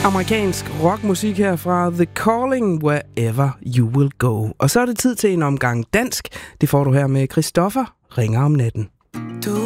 Amerikansk rockmusik her fra The Calling, Wherever You Will Go. Og så er det tid til en omgang dansk. Det får du her med Christoffer ringer om natten.